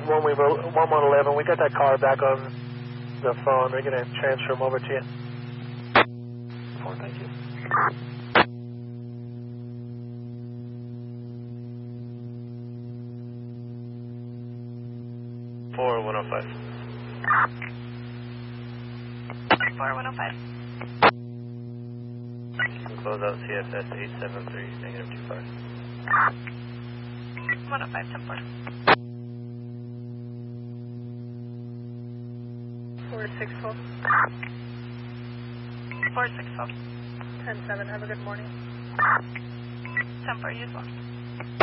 1111, we got that caller back on the phone. We're going to transfer him over to you. Thank you. 4105. 4105. We'll close out CFS 873, -25. 105, 10-4. 4612. 4612. 10-7, have a good morning. 10-4, you as well.